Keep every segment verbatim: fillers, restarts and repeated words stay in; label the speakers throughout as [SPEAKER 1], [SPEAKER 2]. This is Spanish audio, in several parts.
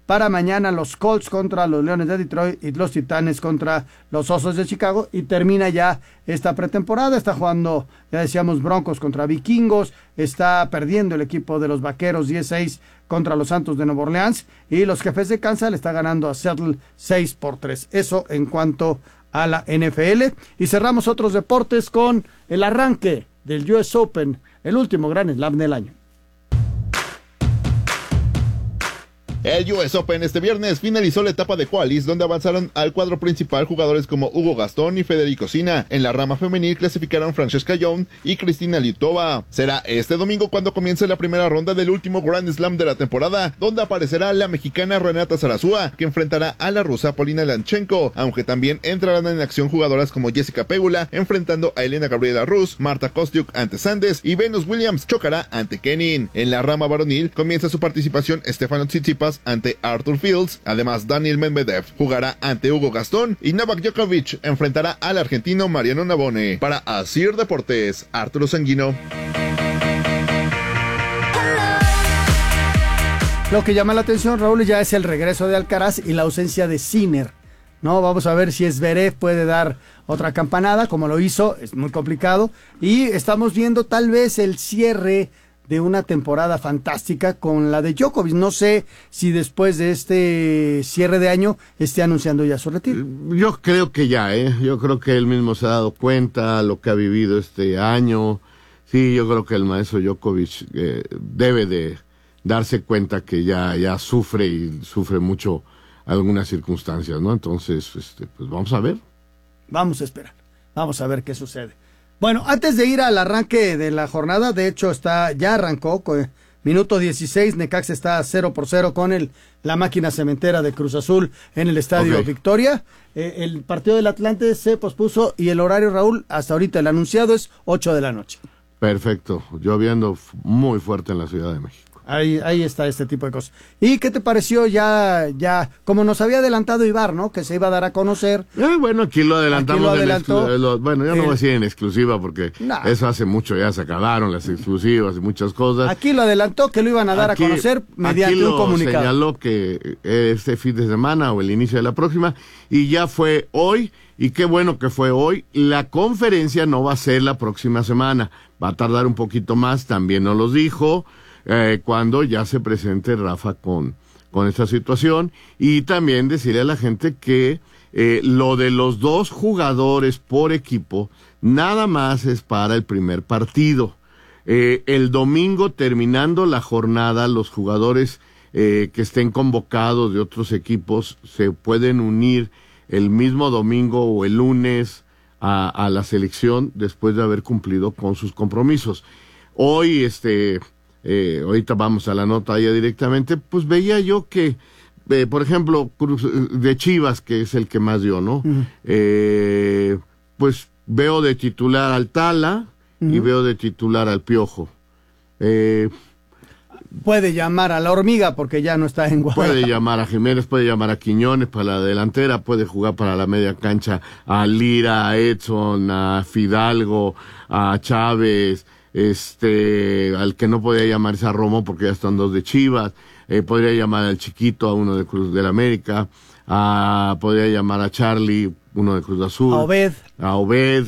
[SPEAKER 1] Para mañana los Colts contra los Leones de Detroit y los Titanes contra los Osos de Chicago. Y termina ya esta pretemporada. Está jugando, ya decíamos, Broncos contra Vikingos. Está perdiendo el equipo de los Vaqueros diez seis contra los Santos de Nueva Orleans. Y los Jefes de Kansas le está ganando a Seattle seis por tres. Eso en cuanto a la N F L. Y cerramos otros deportes con el arranque del U S Open, el último Grand Slam del año.
[SPEAKER 2] El U S Open este viernes finalizó la etapa de qualis, donde avanzaron al cuadro principal jugadores como Hugo Gastón y Federico Sina. En la rama femenil clasificaron Francesca Young y Cristina Litova. Será este domingo cuando comience la primera ronda del último Grand Slam de la temporada, donde aparecerá la mexicana Renata Zarazúa, que enfrentará a la rusa Polina Lanchenko, aunque también entrarán en acción jugadoras como Jessica Pegula, enfrentando a Elena Gabriela Rus, Marta Kostiuk ante Sandes y Venus Williams chocará ante Kenin. En la rama varonil comienza su participación Stefano Tsitsipas ante Arthur Fields. Además, Daniel Medvedev jugará ante Hugo Gastón y Novak Djokovic enfrentará al argentino Mariano Navone. Para Asir Deportes, Arturo Sanguino.
[SPEAKER 1] Lo que llama la atención, Raúl, ya es el regreso de Alcaraz y la ausencia de Sinner. No, vamos a ver si Zverev puede dar otra campanada, como lo hizo, es muy complicado. Y estamos viendo tal vez el cierre de una temporada fantástica con la de Djokovic. No sé si después de este cierre de año esté anunciando ya su retiro.
[SPEAKER 3] Yo creo que ya, ¿eh? Yo creo que él mismo se ha dado cuenta lo que ha vivido este año. Sí, yo creo que el maestro Djokovic eh, debe de darse cuenta que ya, ya sufre y sufre mucho algunas circunstancias, ¿no? Entonces, este, pues vamos a ver.
[SPEAKER 1] Vamos a esperar. Vamos a ver qué sucede. Bueno, antes de ir al arranque de la jornada, de hecho está ya arrancó, con minuto dieciséis, Necaxa está cero por cero con el, la máquina cementera de Cruz Azul en el Estadio okay. Victoria. Eh, el partido del Atlante se pospuso y el horario, Raúl, hasta ahorita el anunciado es ocho de la noche.
[SPEAKER 3] Perfecto, lloviendo muy fuerte en la Ciudad de México.
[SPEAKER 1] Ahí, ahí está este tipo de cosas. ¿Y qué te pareció ya, ya, como nos había adelantado Ibar, ¿no? Que se iba a dar a conocer.
[SPEAKER 3] Eh, bueno, aquí lo adelantamos. Aquí lo
[SPEAKER 1] adelantó,
[SPEAKER 3] en exclu- bueno, yo no
[SPEAKER 1] el,
[SPEAKER 3] voy a decir en exclusiva porque nah. eso hace mucho, ya se acabaron las exclusivas y muchas cosas.
[SPEAKER 1] Aquí lo adelantó que lo iban a dar aquí, a conocer mediante
[SPEAKER 3] aquí lo
[SPEAKER 1] un comunicado.
[SPEAKER 3] Señaló que este fin de semana o el inicio de la próxima y ya fue hoy. Y qué bueno que fue hoy. La conferencia no va a ser la próxima semana. Va a tardar un poquito más, también nos los dijo. Eh, cuando ya se presente Rafa con, con esta situación, y también decirle a la gente que eh, lo de los dos jugadores por equipo nada más es para el primer partido. Eh, el domingo, terminando la jornada, los jugadores eh, que estén convocados de otros equipos se pueden unir el mismo domingo o el lunes a, a la selección después de haber cumplido con sus compromisos. Hoy, este... Eh, ahorita vamos a la nota ya directamente, pues veía yo que, eh, por ejemplo, de Chivas, que es el que más dio, ¿no? Uh-huh. Eh, pues veo de titular al Tala uh-huh. y veo de titular al Piojo. Eh,
[SPEAKER 1] puede llamar a la Hormiga porque ya no está en Guadalajara.
[SPEAKER 3] Puede llamar a Jiménez, puede llamar a Quiñones para la delantera, puede jugar para la media cancha a Lira, a Edson, a Fidalgo, a Chávez, este, al que no podía llamarse a Romo porque ya están dos de Chivas, eh, podría llamar al Chiquito, a uno de Cruz del América, a, podría llamar a Charlie, uno de Cruz Azul,
[SPEAKER 1] a Obed,
[SPEAKER 3] a Obed.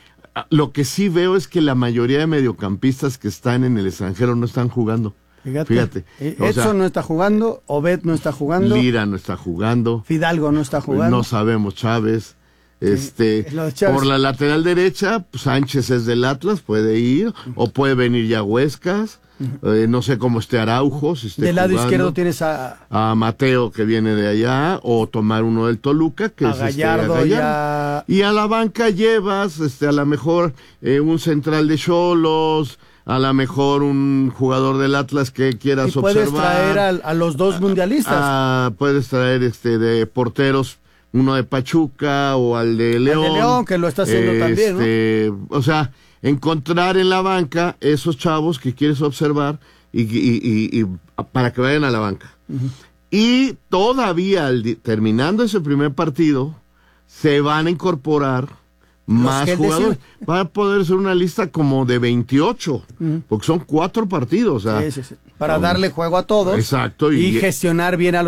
[SPEAKER 3] Lo que sí veo es que la mayoría de mediocampistas que están en el extranjero no están jugando.
[SPEAKER 1] Fíjate,
[SPEAKER 3] Fíjate.
[SPEAKER 1] Edson sea, no está jugando, Obed no está jugando,
[SPEAKER 3] Lira no está jugando,
[SPEAKER 1] Fidalgo no está jugando,
[SPEAKER 3] no sabemos Chávez. Este, sí, por la lateral derecha, pues Sánchez es del Atlas, puede ir, uh-huh. o puede venir ya Huescas, uh-huh. eh, no sé cómo esté Araujo, si esté
[SPEAKER 1] del lado
[SPEAKER 3] jugando.
[SPEAKER 1] Izquierdo tienes a...
[SPEAKER 3] a Mateo, que viene de allá, o tomar uno del Toluca, que
[SPEAKER 1] a
[SPEAKER 3] es
[SPEAKER 1] Gallardo,
[SPEAKER 3] este, a Gallardo.
[SPEAKER 1] Ya...
[SPEAKER 3] Y a la banca llevas, este, a lo mejor, eh, un central de Xolos, a lo mejor un jugador del Atlas que quieras
[SPEAKER 1] y puedes
[SPEAKER 3] observar.
[SPEAKER 1] Puedes traer a, a los dos mundialistas.
[SPEAKER 3] A, a, puedes traer, este, de porteros, uno de Pachuca o al de León.
[SPEAKER 1] Al de León, que lo está haciendo este, también, ¿no?
[SPEAKER 3] O sea, encontrar en la banca esos chavos que quieres observar y, y, y, y para que vayan a la banca. Uh-huh. Y todavía, al, terminando ese primer partido, se van a incorporar más jugadores. Va a poder ser una lista como de veintiocho, uh-huh. porque son cuatro partidos. O sea,
[SPEAKER 1] sí, sí, sí. Para son, darle juego a todos.
[SPEAKER 3] Exacto.
[SPEAKER 1] Y, y gestionar bien a